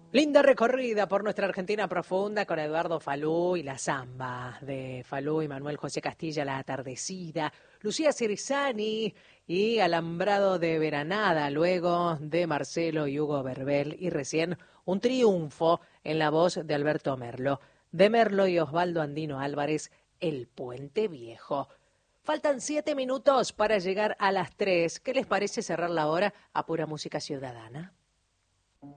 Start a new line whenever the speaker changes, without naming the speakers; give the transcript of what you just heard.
Linda recorrida por nuestra Argentina profunda con Eduardo Falú y la samba de Falú y Manuel José Castilla, La Atardecida, Lucía Cirzani y Alambrado de Veranada, luego de Marcelo y Hugo Verbel, y recién un triunfo en la voz de Alberto Merlo. De Merlo y Osvaldo Andino Álvarez, El Puente Viejo. Faltan 7 minutos para llegar a las 3. ¿Qué les parece cerrar la hora a pura música ciudadana?